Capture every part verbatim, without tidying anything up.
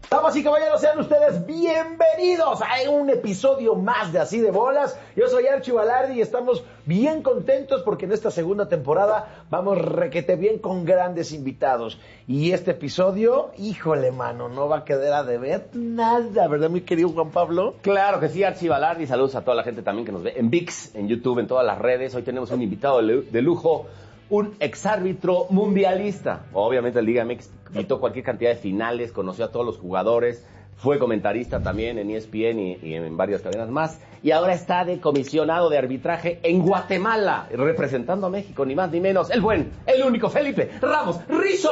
Damas y caballeros, sean ustedes bienvenidos a un episodio más de Así de Bolas. Yo soy Archi Balardi y estamos bien contentos porque en esta segunda temporada vamos requete bien con grandes invitados. Y este episodio, híjole mano, no va a quedar a deber nada, ¿verdad mi querido Juan Pablo? Claro que sí, Archi Balardi. Saludos a toda la gente también que nos ve en ViX, en YouTube, en todas las redes. Hoy tenemos un invitado de lujo, un exárbitro mundialista. Obviamente el Liga M X quitó cualquier cantidad de finales, conoció a todos los jugadores, fue comentarista también en E S P N y, y en varias cadenas más, y ahora está de comisionado de arbitraje en Guatemala, representando a México, ni más ni menos, el buen, el único Felipe Ramos Rizo.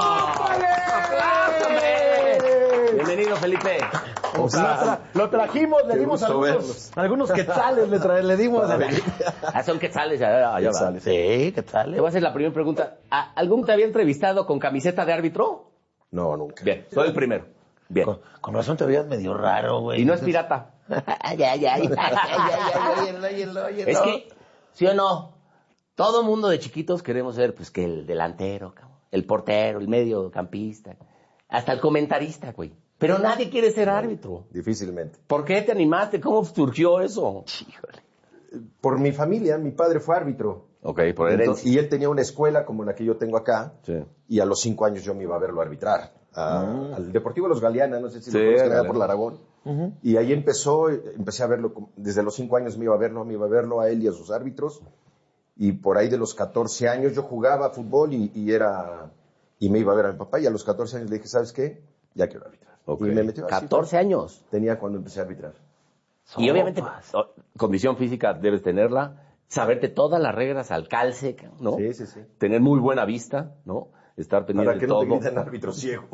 Bienvenido, Felipe. O sea, lo, tra- lo trajimos, le dimos algunos, algunos quetzales, le, tra- le dimos. Ah, son quetzales, ya, ya va. Sí, quetzales. Te voy a hacer la primera pregunta. ¿Algún te había entrevistado con camiseta de árbitro? No, nunca. Bien, soy el primero. Bien. Con, con razón te veías medio raro, güey. Y no es pirata. Ay, ay, ay, ay, ay, óyelo, óyelo, óyelo. Es que, ¿sí o no? Todo mundo de chiquitos queremos ser, pues, que el delantero, el portero, el mediocampista, hasta el comentarista, güey. Pero nadie quiere ser árbitro. Difícilmente. ¿Por qué te animaste? ¿Cómo surgió eso? Híjole. Por mi familia, mi padre fue árbitro. Ok, por herencia. Entonces, y él tenía una escuela como la que yo tengo acá. Sí. Y a los cinco años yo me iba a verlo arbitrar. A, mm. Al Deportivo Los Galeana, no sé si sí, lo conocen, allá por la Aragón. Uh-huh. Y ahí empezó, empecé a verlo, desde los cinco años me iba a verlo, me iba a verlo a él y a sus árbitros. Y por ahí de los catorce años yo jugaba fútbol y, y era, y me iba a ver a mi papá. Y a los catorce años le dije, ¿sabes qué? Ya quiero arbitrar. Okay. Y me metió así, catorce años. Tenía cuando empecé a arbitrar. Y obviamente, condición física debes tenerla, saberte todas las reglas al calce, ¿no? Sí, sí, sí. Tener muy buena vista, ¿no? Estar pendiente de todo. Para que no te griten árbitro ciego.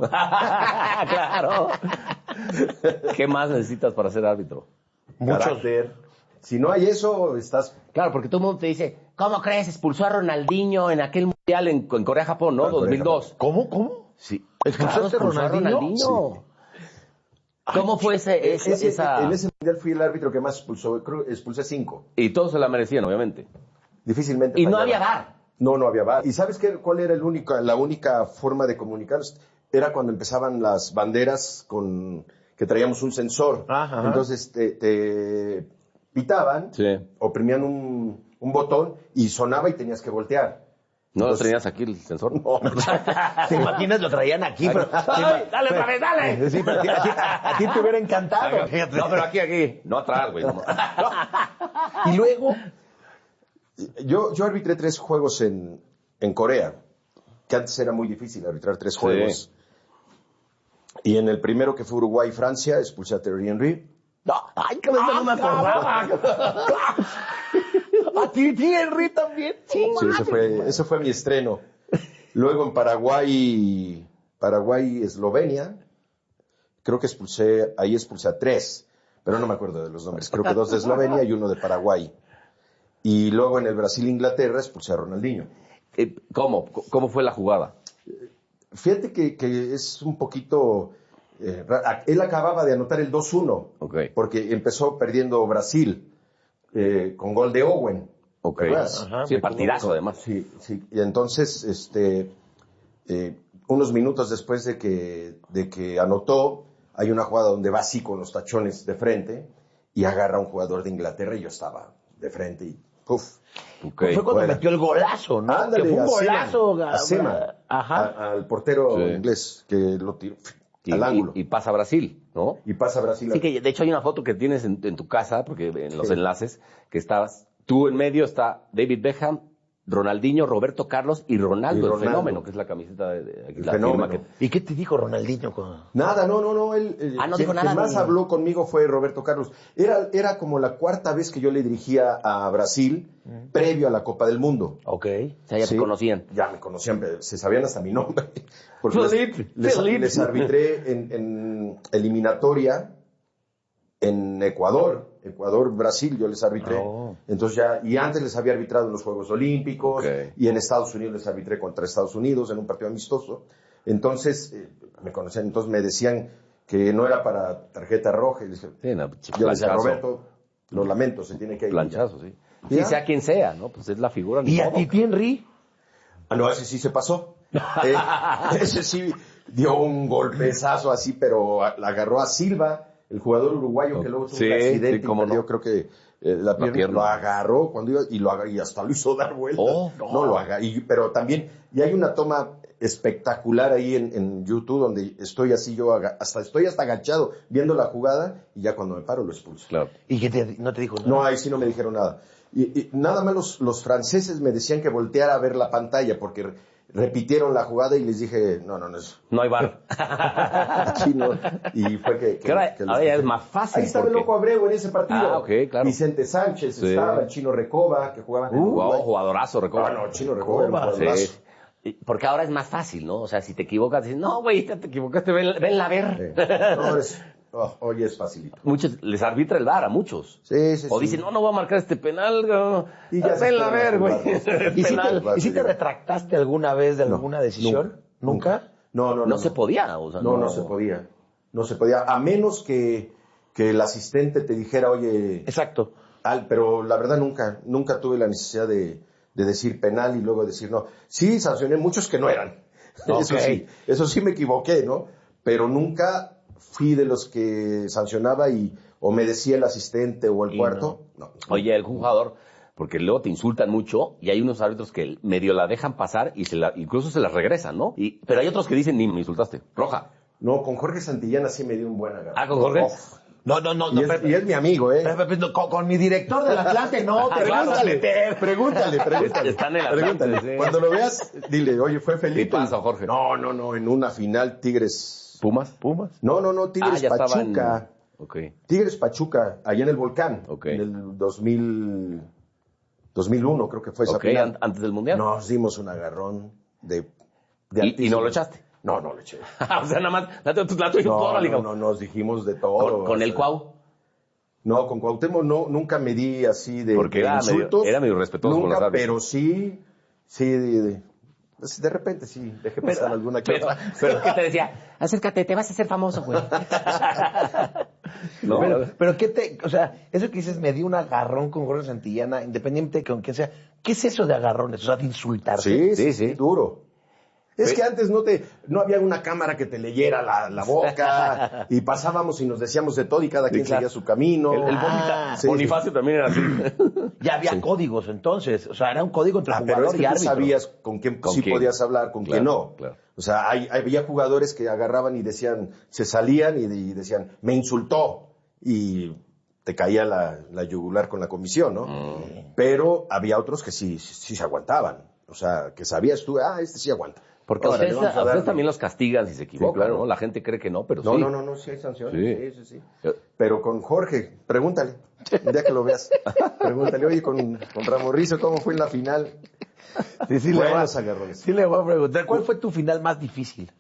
Claro. ¿Qué más necesitas para ser árbitro? Mucho. Carácter. Si no hay eso, estás... Claro, porque todo el mundo te dice, ¿cómo crees? Expulsó a Ronaldinho en aquel mundial en, en Corea-Japón, ¿no? dos mil dos. ¿Cómo? ¿Cómo? Sí. ¿Expulsaste a Ronaldinho? Ronaldinho? Sí. ¿Cómo Ay, fue ese, ese, ese, esa...? En ese mundial fui el árbitro que más expulsó, creo expulsé cinco. Y todos se la merecían, obviamente. Difícilmente. Y fallaba. No había V A R. No, no había V A R. ¿Y sabes qué, cuál era el único, la única forma de comunicarnos? Era cuando empezaban las banderas con que traíamos un sensor. Ajá. Entonces te, te pitaban, sí. oprimían un, un botón y sonaba y tenías que voltear. ¿No Entonces, lo tenías aquí el sensor? No. ¿Te imaginas? Lo traían aquí. Pero, ¡Ay, dale otra vez, dale! Sí, pero a ti, a ti, a ti te hubiera encantado. No, pero aquí, aquí. No atrás, güey. No. Y luego... Yo, yo arbitré tres juegos en, en Corea, que antes era muy difícil arbitrar tres juegos. Sí. Y en el primero, que fue Uruguay-Francia, expulsé a Thierry Henry. No, ¡ay, que me no me acordaba! ¿A ti, Henry, también? Sí, ese fue, ese fue mi estreno. Luego en Paraguay, Paraguay-Eslovenia, creo que expulsé, ahí expulsé a tres, pero no me acuerdo de los nombres. Creo que dos de Eslovenia y uno de Paraguay. Y luego en el Brasil-Inglaterra expulsé a Ronaldinho. ¿Cómo? ¿Cómo fue la jugada? Fíjate que, que es un poquito... Eh, él acababa de anotar el dos uno, okay. Porque empezó perdiendo Brasil eh, con gol de Owen. Okay. Ajá, sí, partidazo además. Sí, sí. Y entonces, este, eh, unos minutos después de que, de que anotó, hay una jugada donde va así con los tachones de frente y agarra a un jugador de Inglaterra y yo estaba de frente y ¡puf! Okay. Fue cuando bueno. metió el golazo, ¿no? Ándale, que fue un golazo. A Sema, Ajá. A, al portero sí. inglés que lo tiró y, al ángulo. Y, y pasa a Brasil, ¿no? Y pasa a Brasil. Sí, que de hecho hay una foto que tienes en, en tu casa, porque en los sí. enlaces, que estabas, tú en medio está David Beckham, Ronaldinho, Roberto Carlos y Ronaldo, y Ronaldo. El fenómeno, que es la camiseta de, de el la fenómeno. Que... ¿Y qué te dijo Ronaldinho? Con... Nada, no, no, no. Él, él, ah, no quien, dijo nada. Quien más ni... habló conmigo fue Roberto Carlos. Era, era como la cuarta vez que yo le dirigía a Brasil, mm. previo a la Copa del Mundo. Ok. O sea, ya sí, te conocían. Ya me conocían, se sabían hasta mi nombre. Porque Felipe, les, Felipe. les, les arbitré en, en eliminatoria en Ecuador. Ecuador-Brasil, yo les arbitré. Oh. Entonces ya, y antes les había arbitrado en los Juegos Olímpicos, okay. y en Estados Unidos les arbitré contra Estados Unidos en un partido amistoso. Entonces, eh, me conocían, entonces me decían que no era para tarjeta roja. Y les dije, sí, no, yo les decía, Roberto, lo lamento, se tiene que ir. Planchazo, sí. Sí, sea quien sea, ¿no? Pues es la figura. ¿Y a ti, Henry? Ah, no, ese sí se pasó. eh, ese sí, dio un golpezazo así, pero a- la agarró a Silva, el jugador uruguayo que luego tuvo Sí, un accidente sí, cómo y perdió, no. creo que eh, la, pierna, pierna. lo agarró cuando iba y lo agarró, y hasta lo hizo dar vueltas. Oh, no. no. lo agarró, y- pero también, y hay una toma espectacular ahí en, en YouTube donde estoy así yo, aga- hasta estoy hasta agachado viendo la jugada y ya cuando me paro lo expulso. Claro. ¿Y qué te, no te dijo nada? No, ahí sí no me dijeron nada. Y, y nada más los, los franceses me decían que volteara a ver la pantalla porque re- repitieron la jugada y les dije, no, no, no es No hay bar. aquí no. Y fue que... que, Que ahora, que los- ahora ya es más fácil. Ahí estaba el porque- loco Abreu en ese partido. Ah, ok, claro. Vicente Sánchez Sí. estaba, el Chino Recoba, que jugaba en el Uh, Uruguay. wow, jugadorazo, recuerda. No, no, Chino Recoba era un Recoba, jugadorazo. Sí. Y- Porque ahora es más fácil, ¿no? O sea, si te equivocas, dices, no, güey, ya te equivocaste, ven, venla a ver. Sí. No, es, oh, hoy es facilito. Muchos, les arbitra el bar a muchos. Sí, sí, O sí. dicen, no, no voy a marcar este penal, no. Y ya se venla a ver, esperan güey. a jugarlo. ¿Y si, Penal. te, ¿Y si te retractaste alguna vez de alguna decisión? ¿Nunca? No, no, no. No se podía, o sea, No, no se podía. No se podía. A menos que, que el asistente te dijera, oye, Exacto. Al, pero la verdad nunca, nunca tuve la necesidad de, de decir penal y luego decir no. Sí, sancioné muchos que no eran. Ok. Eso sí, eso sí me equivoqué, ¿no? Pero nunca fui de los que sancionaba y o me decía el asistente o el Y cuarto. No. Oye, el jugador, porque luego te insultan mucho y hay unos árbitros que medio la dejan pasar y se la, incluso se la regresan, ¿no? Y, pero hay otros que dicen, ni me insultaste, roja. No, con Jorge Santillana sí me dio un buen agarre. Ah, ¿con Jorge? Uf. No, no, no. Y, no es, Pepe. y es mi amigo, ¿eh? Pepe, no, con, con mi director del Atlante, no. te vas a Pregúntale, meter. pregúntale, pregúntale. Está en el Atlante, Pregúntale. sí. Cuando lo veas, dile, oye, fue Felipe. ¿Qué pasa, Jorge? No, no, no, en una final Tigres. ¿Pumas? Pumas. No, no, no, Tigres Ah, ya estaba en- Pachuca. Ok. Tigres Pachuca, allá en el Volcán. Ok. En el dos mil, dos mil uno creo que fue esa Ok, final. an- antes del Mundial. Nos dimos un agarrón de, de ¿Y, y altísimo. no lo echaste? No, no lo eché. o sea, nada más, la, tu- la tuya No, toda la liga. no, no, nos dijimos de todo. Con, con o el sea. Cuau. No, con Cuauhtémoc no, nunca me di así de, Porque de era medio- insultos. era medio respetuoso con Nunca, los árbitros. pero sí, sí, de, de, pues, de repente sí, dejé pasar alguna que Pero, otra. pero ¿qué te decía? Acércate, te vas a hacer famoso, güey. no, Pero, pero qué te, o sea, eso que dices, me dio un agarrón con Jorge Santillana, independiente de con quién sea. ¿Qué es eso de agarrones? O sea, de insultarse. Sí, Sí, sí, sí. sí, duro. Es que antes no te, no había una cámara que te leyera la, la boca y pasábamos y nos decíamos de todo y cada quien claro. seguía su camino. El, el Ah, Bonita- sí, Bonifacio también era así. Ya había códigos entonces. O sea, era un código entre Ah, pero jugador es que y tú árbitro. sabías con quién Con sí quién. podías hablar, con Claro, quién no. claro. O sea, hay, había jugadores que agarraban y decían, se salían y, y decían, me insultó. Y te caía la, la yugular con la comisión, ¿no? Mm. Pero había otros que sí, sí se aguantaban. O sea, que sabías tú, ah, este sí aguanta. Porque a Órale, ustedes, vamos a a ustedes darle. también los castigan si se equivocan, claro. ¿no? La gente cree que no, pero No, sí. no, no, no, sí hay sanciones. Sí. Sí, sí, sí. Yo- Pero con Jorge, pregúntale, el día que lo veas, pregúntale, oye, con, con Ramorrizo, ¿cómo fue en la final? Sí, sí, le voy a, Buenos agarrones. sí le voy a preguntar. ¿Cuál fue tu final más difícil?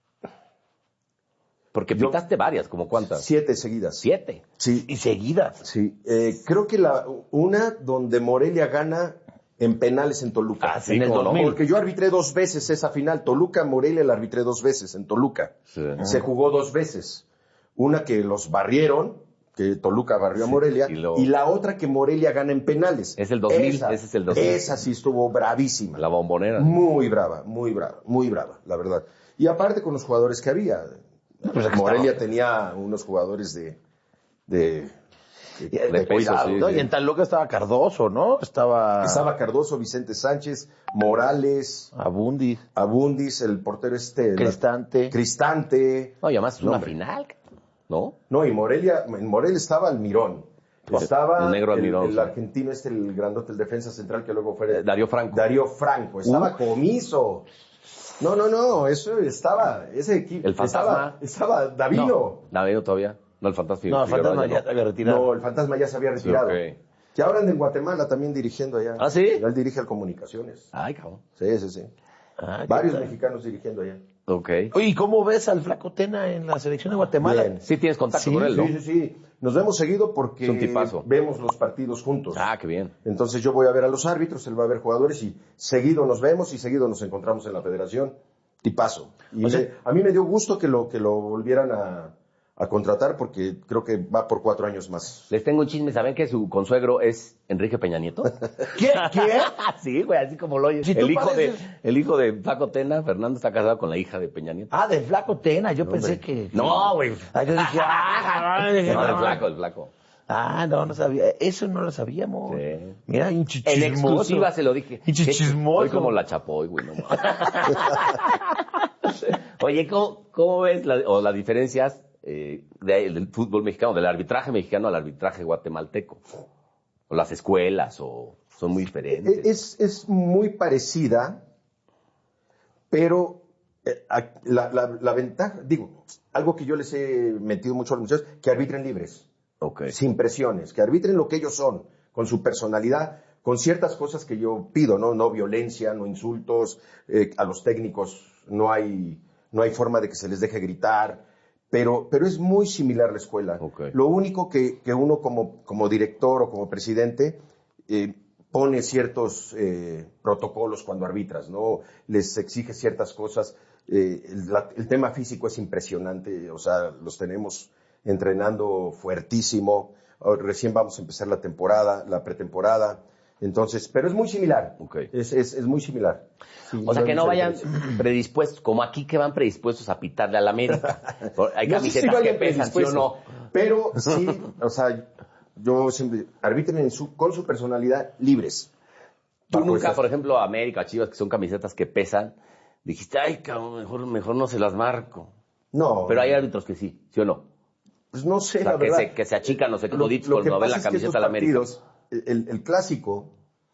Porque Yo- pitaste varias, ¿como cuántas? Siete seguidas. Siete. Sí, Y seguidas. sí. Eh, creo que la una donde Morelia gana en penales en Toluca. Ah, sí, en el cómo no. dos mil. Porque yo arbitré dos veces esa final. Toluca-Morelia la arbitré dos veces en Toluca. Sí. Se jugó dos veces. Una que los barrieron, que Toluca barrió a Morelia, y y, luego- la otra que Morelia gana en penales. Es el dos mil, Esa, ese es el dos mil. Esa sí estuvo bravísima. La bombonera. Muy brava, muy brava, muy brava, la verdad. Y aparte con los jugadores que había. Pues aquí Morelia estaba. tenía unos jugadores de... de, de- De de peso, cuidado. sí, ¿No? Y en Toluca estaba Cardoso, ¿no? Estaba... Estaba Cardoso, Vicente Sánchez, Morales, Abundi, Abundis, el portero este... la- Cristante. Cristante. No, y además es No, una hombre. final, ¿no? No, y Morelia, en Morelia estaba Almirón. Estaba el negro Almirón, el, sí. argentino este, el grandote, el defensa central que luego fue... Eh, Darío Franco. Darío Franco. Estaba Comiso. No, no, no, eso estaba, ese equipo. El fantasma. Estaba, estaba Davino. No, Davino todavía. No, el fantasma. No, el Figueroa fantasma ya no. te había retirado. No, el fantasma ya se había retirado. ok. Que ahora anda en Guatemala también dirigiendo allá. ¿Ah, sí? Él dirige al Comunicaciones. Ay, cabrón. Sí, sí, sí. Ah, Varios ¿qué tal? mexicanos dirigiendo allá. Ok. Oye, ¿y cómo ves al Flaco Tena en la selección de Guatemala? Bien. Sí tienes contacto Sí, con él, ¿no? Sí, sí, sí. Nos vemos seguido porque Es un tipazo. vemos los partidos juntos. Ah, qué bien. Entonces yo voy a ver a los árbitros, él va a ver jugadores y seguido nos vemos y seguido nos encontramos en la federación. Tipazo. Y O sea- me- a mí me dio gusto que lo, que lo volvieran a, a contratar porque creo que va por cuatro años más. Les tengo un chisme, ¿saben que su consuegro es Enrique Peña Nieto? ¿Qué? ¿Qué? Sí, güey, así como lo oyes. Si tú el, hijo pareces- de, el hijo de Flaco Tena, Fernando, está casado con la hija de Peña Nieto. Ah, del Flaco Tena, yo pensé que... No, güey. Ah, yo dije, ah, No, dije, el no. Flaco, el Flaco. Ah, no, no sabía. Eso no lo sabíamos. Sí. Mira, hay un En chichismoso. exclusiva se lo dije. Y chismoso. Soy como la Chapoy, güey. No mames. Oye, ¿cómo, cómo ves la, o las diferencias eh, de- del fútbol mexicano, del arbitraje mexicano al arbitraje guatemalteco? O las escuelas, o son muy diferentes. Es, es muy parecida, pero eh, a- la, la- la ventaja, digo, algo que yo les he metido mucho a los muchachos, que arbitren libres, Ok. sin presiones, que arbitren lo que ellos son, con su personalidad, con ciertas cosas que yo pido, ¿no? No violencia, no insultos, eh, a los técnicos no hay, no hay forma de que se les deje gritar, pero, pero es muy similar la escuela. Ok. Lo único que, que uno como, como director o como presidente eh, pone ciertos eh, protocolos cuando arbitras, ¿no? Les exige ciertas cosas. Eh, el, la- el tema físico es impresionante, o sea, los tenemos entrenando fuertísimo. Oh, recién vamos a empezar la temporada, la pretemporada. Entonces, pero es muy similar. Ok. Es, es, es muy similar. Sí, O sea, hay que no mucha vayan diferencia. predispuestos, como aquí que van predispuestos a pitarle al América. Hay No sé si camisetas que vayan pesan, ¿sí o predispuestos, no? pero sí, o sea, yo siempre, arbitren en su, con su personalidad libres. Tú Bajo nunca, esas- por ejemplo, América, Chivas, que son camisetas que pesan, dijiste, ay, cabrón, mejor, mejor no se las marco. No. Pero hay árbitros que sí, ¿sí o no? Pues no sé, O sea, la que verdad. se, que se achican, no sé, como Lo- dicho, lo cuando que ven la pasa es que camiseta estos de la América. partidos, el, el clásico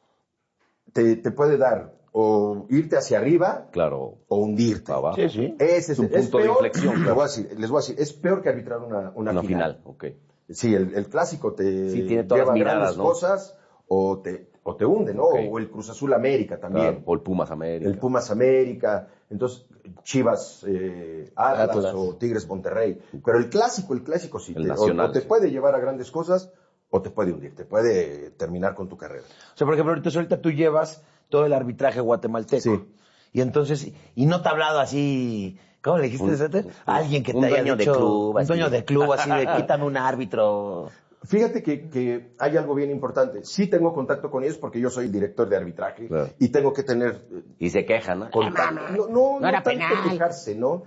te, te puede dar o irte hacia arriba Claro, o hundirte. para abajo. Sí, sí. Ese es, un es punto de peor, inflexión, les claro. voy a decir, les voy a decir, es peor que arbitrar una, una, Una final. final, ok. Sí, el, el clásico te Sí, tiene todas lleva las miradas, grandes ¿no? cosas o te, o te hunde, ¿no? Ok. O el Cruz Azul América también. Claro, o el Pumas América. El Pumas América, entonces Chivas eh, Atlas, Atlas. o Tigres Monterrey. Pero el clásico, el clásico sí, El te, o, nacional, o te sí. puede llevar a grandes cosas o te puede hundir, te puede terminar con tu carrera. O sea, por ejemplo, ahorita, ahorita tú llevas todo el arbitraje guatemalteco. Sí. Y entonces, y no te ha hablado así, ¿cómo le dijiste? Un- antes? Alguien que un te haya dueño de dicho, club, un así. dueño de club, así de quítame un árbitro. Fíjate que, que hay algo bien importante. Sí tengo contacto con ellos porque yo soy el director de arbitraje Claro. y tengo que tener eh, Y se quejan, ¿no? contacto. No, no, no era tanto penal. quejarse, ¿no?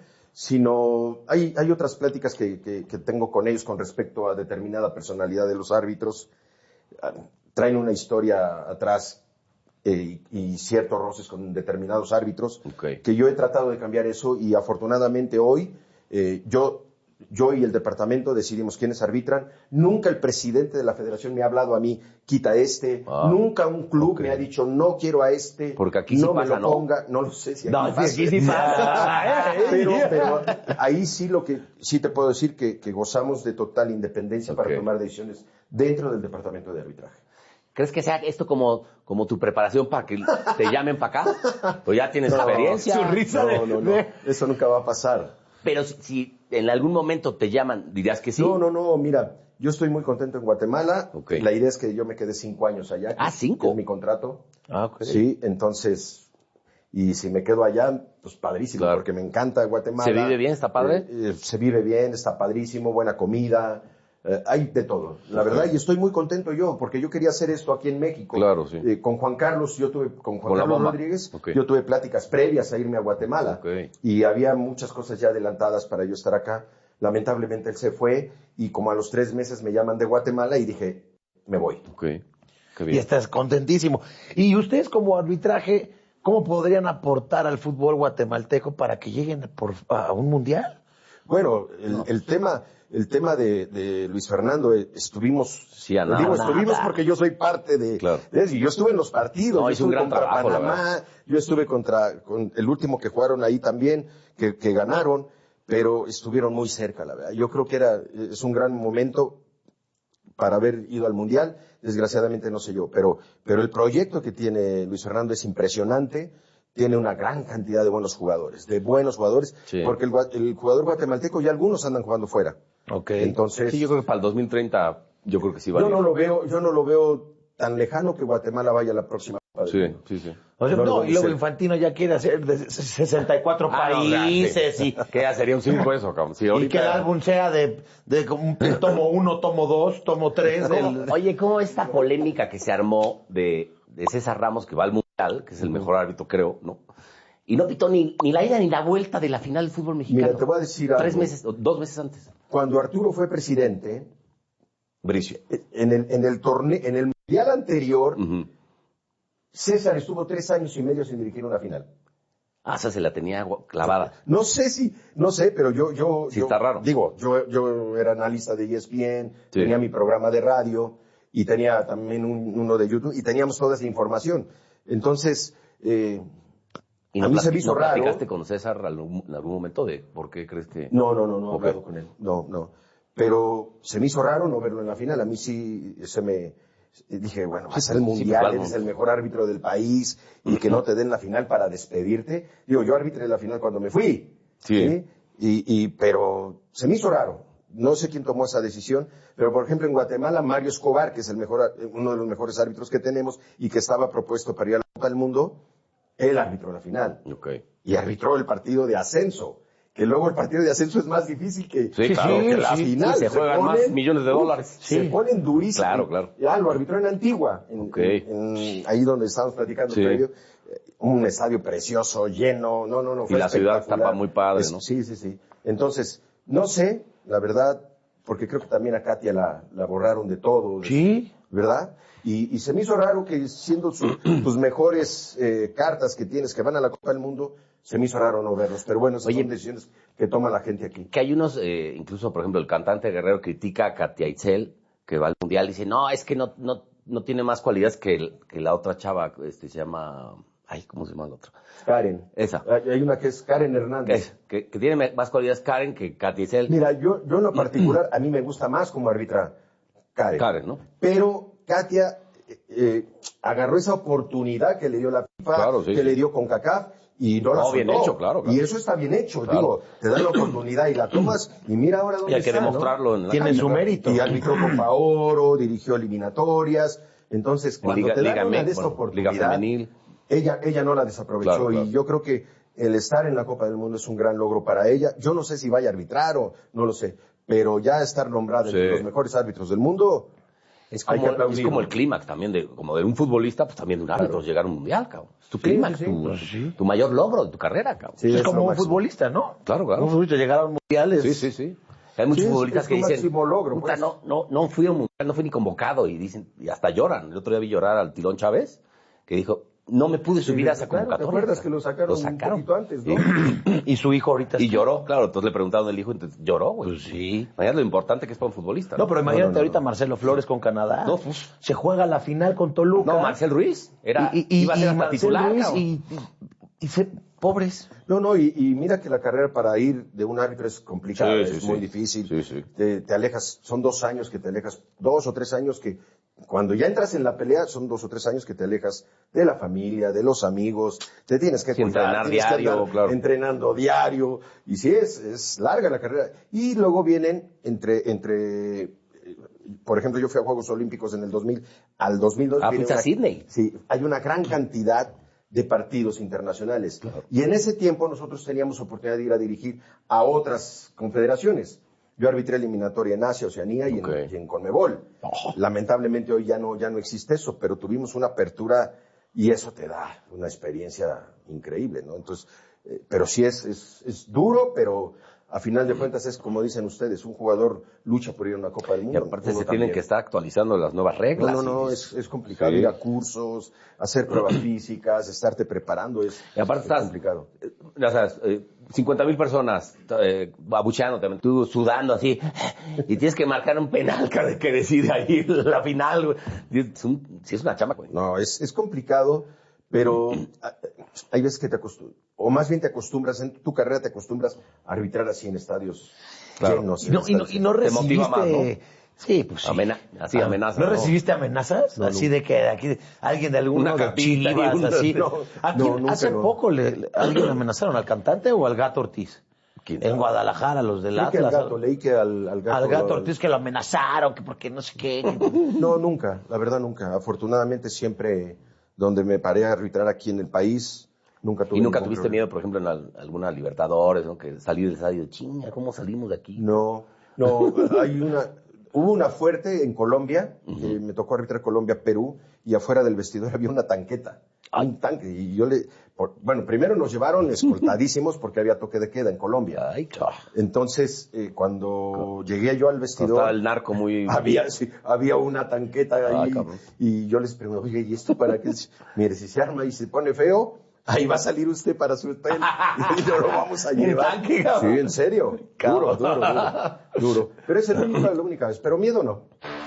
Sino hay, hay otras pláticas que, que- que tengo con ellos con respecto a determinada personalidad de los árbitros. Ah, Traen una historia atrás eh, y, y ciertos roces con determinados árbitros Ok. que yo he tratado de cambiar eso y afortunadamente hoy eh, yo yo y el departamento decidimos quiénes arbitran. Nunca el presidente de la federación me ha hablado a mí, quita este. Ah, Nunca un club ok. me ha dicho, no quiero a este. Porque aquí no sí me pasa, lo ¿no? ponga. No lo sé si aquí No, sí, pasa. aquí sí pasa. pero, pero ahí sí lo que sí te puedo decir que, que gozamos de total independencia Ok. para tomar decisiones dentro del departamento de arbitraje. ¿Crees que sea esto como, como tu preparación para que te llamen para acá? ¿O ya tienes No, experiencia? su risa No, de- no, no. de- Eso nunca va a pasar. Pero si, si en algún momento te llaman, ¿dirías que sí? No, no, no, mira, yo estoy muy contento en Guatemala. Ok. La idea es que yo me quedé cinco años allá. que Ah, es- ¿cinco? que es mi contrato. Ah, ok. Sí, entonces, y si me quedo allá, pues padrísimo, Claro. porque me encanta Guatemala. ¿Se vive bien? ¿Está padre? Eh, eh, se vive bien, está padrísimo, buena comida, eh, hay de todo, la Ok. verdad, y estoy muy contento yo, porque yo quería hacer esto aquí en México. Claro, sí. Eh, con Juan Carlos, yo tuve, con Juan Con la Carlos bomba. Rodríguez, Ok. yo tuve pláticas previas a irme a Guatemala, Ok. y había muchas cosas ya adelantadas para yo estar acá. Lamentablemente él se fue, y como a los tres meses me llaman de Guatemala, y dije, me voy. Ok, qué bien. Y estás contentísimo. Y ustedes como arbitraje, ¿cómo podrían aportar al fútbol guatemalteco para que lleguen por, a un mundial? Bueno, el, el tema, el tema de, de Luis Fernando, eh, estuvimos, Sí, a nada. digo Nada. estuvimos porque yo soy parte de, Claro. de eso, y yo estuve en los partidos, No, yo hizo un estuve gran contra trabajo, la Panamá, yo estuve contra, con el último que jugaron ahí también, que, que ganaron, pero estuvieron muy cerca, la verdad. Yo creo que era, es un gran momento para haber ido al Mundial, desgraciadamente no sé yo, pero, pero el proyecto que tiene Luis Fernando es impresionante, tiene una gran cantidad de buenos jugadores, de buenos jugadores, Sí. porque el, gua- el jugador guatemalteco ya algunos andan jugando fuera. Ok. Entonces, Sí, yo creo que para el dos mil treinta, yo creo que sí va yo no lo veo, yo no lo veo tan lejano que Guatemala vaya a la próxima Sí, sí, sí. O sea, No, no, no, y luego sí. Infantino ya quiere hacer de sesenta y cuatro Ah, no, países y, Que ya sería un cinco eso, cabrón. Sí, y ahorita... que el álbum sea de, de como un tomo uno, tomo dos, tomo tres. Del... Oye, ¿cómo esta polémica que se armó de, de César Ramos, que va al Mundial, que es el mejor árbitro, creo, ¿no? Y no pitó ni, ni la ida ni la vuelta de la final del fútbol mexicano. Mira, te voy a decir Tres algo. meses, o dos meses antes. Cuando Arturo fue presidente, Bricio. en el, en el torneo, en el mundial anterior, Uh-huh. César estuvo tres años y medio sin dirigir una final. Ah, esa se la tenía clavada. No sé si, no sé, pero yo, yo, Sí, yo está raro. digo, yo, yo era analista de E S P N, Sí. tenía mi programa de radio y tenía también un- uno de YouTube y teníamos toda esa información. Entonces, eh, ¿Y a no, mí se plati- me hizo no raro. platicaste con César algún- en algún momento de por qué crees que...? No, no, no, no he Ok. hablado con él. No, no. Pero se me hizo raro no verlo en la final. A mí sí se me dije, bueno, vas al Sí, mundial, pues, eres claro. el mejor árbitro del país y que no te den la final para despedirte. Digo, yo arbitré la final cuando me fui. Sí. Y, y, pero se me hizo raro. No sé quién tomó esa decisión, pero por ejemplo en Guatemala, Mario Escobar, que es el mejor, uno de los mejores árbitros que tenemos y que estaba propuesto para ir a la Copa del Mundo, él arbitró la final. Ok. Y arbitró el partido de ascenso. Que luego el partido de ascenso es más difícil que, Sí, claro, que la sí, final. sí, se juegan más millones de dólares. Se Sí. ponen durísimos. Claro, claro. Ya lo arbitró en Antigua, en, Ok. en- en- ahí donde estábamos platicando Sí. previo. Eh, Un estadio precioso, lleno, no, no, no. Y fue la ciudad espectacular. estaba muy padre, Es- ¿no? Sí, sí, sí. Entonces, no sé, la verdad, porque creo que también a Katia la, la borraron de todo. de- Sí. ¿Verdad? Y, y se me hizo raro que siendo su- tus mejores eh, cartas que tienes que van a la Copa del Mundo, se me hizo raro no verlos. Pero bueno, esas Oye, son decisiones que toma la gente aquí. Que hay unos, eh, incluso, por ejemplo, el cantante Guerrero critica a Katia Itzel, que va al Mundial, y dice, no, es que no, no, no tiene más cualidades que, el- que la otra chava, este, se llama... Ay, ¿cómo se llama la otra? Karen. Esa. Hay hay una que es Karen Hernández. Que, que, que tiene más cualidades Karen que Katia Itzel. Mira, yo, yo en lo particular, a mí me gusta más como arbitra Karen. Karen, ¿no? Pero Katia eh, eh, agarró esa oportunidad que le dio la FIFA, Claro, sí, que sí. le dio CONCACAF y no la No, bien soltó. hecho, claro, claro. Y eso está bien hecho, Claro. digo, te dan la oportunidad y la tomas y mira ahora dónde Y hay que está, ¿no? demostrarlo en la Tiene cancha, su ¿no? mérito. Y arbitró Copa Oro, dirigió eliminatorias. Entonces, cuando Liga- te dan Liga una M, de esta bueno, oportunidad, Liga Femenil. ella, ella no la desaprovechó. Claro, claro. Y yo creo que el estar en la Copa del Mundo es un gran logro para ella. Yo no sé si vaya a arbitrar o no lo sé, pero ya estar nombrada entre Sí. los mejores árbitros del mundo, Es hay como, que es aplaudirlo. como el clímax también, de, como de un futbolista, pues también de un árbitro, llegar a un mundial, cabrón. Es tu Sí, clímax, sí, sí, tu, pues sí. tu mayor logro de tu carrera, cabrón. Sí, es es como lo un máximo. futbolista, ¿no? Claro, claro. Un futbolista llegar a un mundial es... Sí, sí, sí. Hay muchos Sí, es- futbolistas es que tu dicen, máximo logro, "Puta, pues". no, no, no fui a un mundial, no fui ni convocado", y dicen, y hasta lloran. El otro día vi llorar al Tilón Chávez, que dijo, no me pude subir a esa Claro, convocatoria. ¿te acuerdas que lo sacaron, Lo sacaron. un poquito antes, no? Sí. Y su hijo ahorita... Y está- lloró, claro. Entonces le preguntaron al hijo, entonces lloró, güey. Pues sí. Imagínate lo importante que es para un futbolista. No, pero imagínate No, no, no, ahorita no. Marcelo Flores con Canadá. No, pues- Se juega la final con Toluca. No, Marcel Ruiz. Era, y, y, iba a ser y hasta Marcel titular, Ruiz cabrón. y, y, y se- pobres. No, no, y, y mira que la carrera para ir de un árbitro es complicada, Sí, es sí, muy sí. difícil. Sí, sí. Te, te alejas, son dos años que te alejas, dos o tres años que cuando ya entras en la pelea son dos o tres años que te alejas de la familia, de los amigos, te tienes que Sí, cuidar, entrenar tienes que diario, andar claro. entrenando diario, y sí, es, es larga la carrera. Y luego vienen entre, entre, eh, por ejemplo, yo fui a Juegos Olímpicos en el dos mil, al dos mil dos. Ah, viene fuiste a una- Sydney. Sí, hay una gran cantidad de partidos internacionales. Y en ese tiempo nosotros teníamos oportunidad de ir a dirigir a otras confederaciones. Yo arbitré eliminatoria en Asia, Oceanía y, Ok. en, y en Conmebol. Lamentablemente hoy ya no, ya no existe eso, pero tuvimos una apertura y eso te da una experiencia increíble, ¿no? Entonces, eh, pero sí es, es, es duro, pero a final de cuentas es como dicen ustedes, un jugador lucha por ir a una Copa del Y Mundo. aparte uno se tienen también. que estar actualizando las nuevas reglas. No, no, no, y- es, es complicado Sí. ir a cursos, hacer pruebas físicas, estarte preparando, es, Y aparte es estás, complicado. eh, ya sabes, eh, cincuenta mil personas eh, abucheando, también, tú sudando así, y tienes que marcar un penal que, que decide ahí la final, güey. Y es un- sí es una chamba, güey. No, es, es complicado, pero ah, hay veces que te acostumbras, o más bien te acostumbras, en tu carrera te acostumbras a arbitrar así en estadios Claro. llenos. Y no, y no, y no Te motiva recibiste... más, Sí, pues sí. Amena- así, Ah, amenaza, ¿No, ¿no? recibiste amenazas? así de que de aquí, alguien de alguno Una de cartita y Chivas, una- así. no, Aquí, no, nunca hace no. poco le, le- alguien amenazaron al cantante o al Gato Ortiz. ¿Quién En sabe? Guadalajara, los del Leí que al Atlas. gato, leí que al, al gato. al Gato lo- Ortiz que lo amenazaron, que porque no sé qué. que- No, nunca, la verdad nunca. Afortunadamente siempre donde me paré a arbitrar aquí en el país. Nunca tuve ¿Y nunca ningún tuviste problema. miedo, por ejemplo, en al- alguna Libertadores, ¿no? Que salir del estadio, chinga, ¿cómo salimos de aquí? No, no, hay una, hubo una fuerte en Colombia, uh-huh. eh, me tocó arbitrar Colombia-Perú, y afuera del vestidor había una tanqueta, Ay. un tanque, y yo le, por, bueno, primero nos llevaron escoltadísimos porque había toque de queda en Colombia. Ay, Entonces, eh, cuando llegué yo al vestidor, estaba el narco muy... Había, sí, había una tanqueta ahí, Ay, y yo les pregunto, oye, ¿y esto para qué? Mire, si se arma y se pone feo, ahí va a salir usted para su hotel y no lo vamos a llevar. Tanque, sí, en serio. Duro, duro, duro, duro. Pero esa es la única, la única vez. Pero miedo no.